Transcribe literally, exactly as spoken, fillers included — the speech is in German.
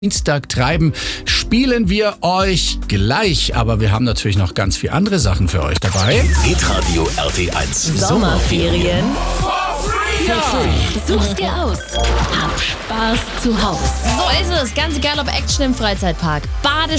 Dienstag treiben, spielen wir euch gleich. Aber wir haben natürlich noch ganz viele andere Sachen für euch dabei. Hitradio R T eins. Sommerferien. Such's dir aus. Hab Spaß zu Haus. So ist es. Ganz egal, ob Action im Freizeitpark, Badestrand